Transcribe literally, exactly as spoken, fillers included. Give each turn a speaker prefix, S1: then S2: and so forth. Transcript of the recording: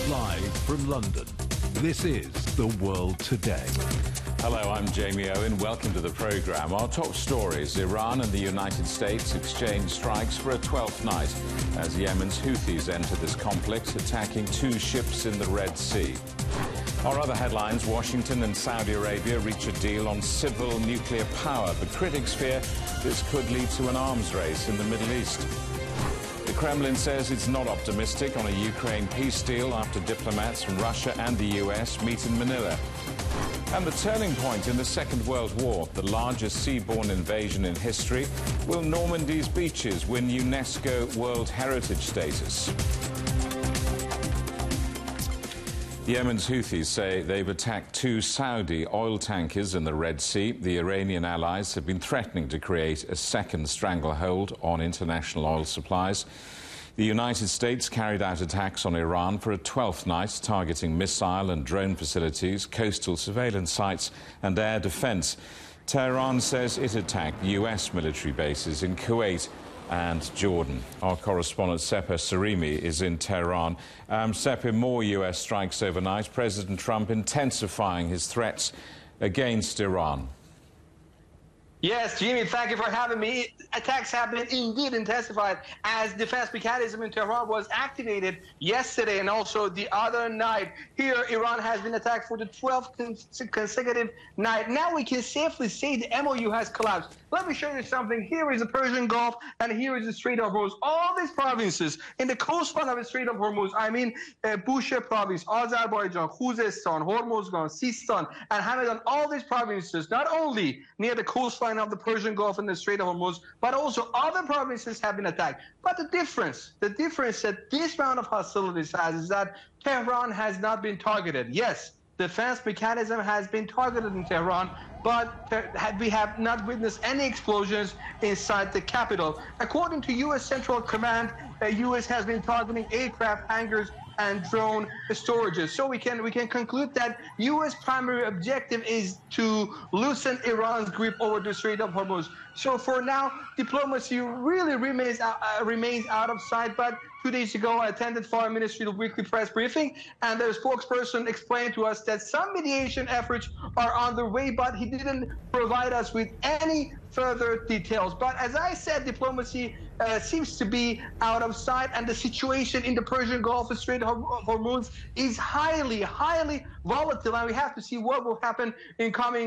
S1: Live from London, this is The World Today.
S2: Hello, I'm Jamie Owen. Welcome to the programme. Our top stories: Iran and the United States exchange strikes for a twelfth night as Yemen's Houthis enter this conflict, attacking two ships in the Red Sea. Our other headlines: Washington and Saudi Arabia reach a deal on civil nuclear power, but critics fear this could lead to an arms race in the Middle East. The Kremlin says it's not optimistic on a Ukraine peace deal after diplomats from Russia and the U S meet in Manila. And the turning point in the Second World War, the largest seaborne invasion in history, will Normandy's beaches win UNESCO World Heritage status? Yemen's Houthis say they've attacked two Saudi oil tankers in the Red Sea. The Iranian allies have been threatening to create a second stranglehold on international oil supplies. The United States carried out attacks on Iran for a twelfth night, targeting missile and drone facilities, coastal surveillance sites and air defense. Tehran says it attacked U S military bases in Kuwait and Jordan. Our correspondent Sepa Sarimi is in Tehran. Um, Sepa, more U S strikes overnight. President Trump intensifying his threats against Iran.
S3: Yes, Jimmy, thank you for having me. Attacks have been indeed intensified as defense mechanism in Tehran was activated yesterday and also the other night. Here, Iran has been attacked for the twelfth consecutive night. Now we can safely say the M O U has collapsed. Let me show you something. Here is the Persian Gulf, and here is the Strait of Hormuz. All these provinces in the coastline of the Strait of Hormuz, I mean uh, Bushehr province, Azerbaijan, Khuzestan, Hormuzgan, Sistan, and Hamadan, all these provinces, not only near the coastline of the Persian Gulf and the Strait of Hormuz, but also other provinces have been attacked. But the difference, the difference that this round of hostilities has is that Tehran has not been targeted. Yes, defense mechanism has been targeted in Tehran, but we have not witnessed any explosions inside the capital. According to U S Central Command, the U S has been targeting aircraft hangars and drone storages. So we can we can conclude that U S primary objective is to loosen Iran's grip over the Strait of Hormuz. So for now, diplomacy really remains uh, remains out of sight. But two days ago, I attended Foreign Ministry's weekly press briefing, and the spokesperson explained to us that some mediation efforts are underway, but he didn't provide us with any further details. But as I said, diplomacy uh, seems to be out of sight, and the situation in the Persian Gulf and Strait of Hormuz is highly, highly volatile, and we have to see what will happen in coming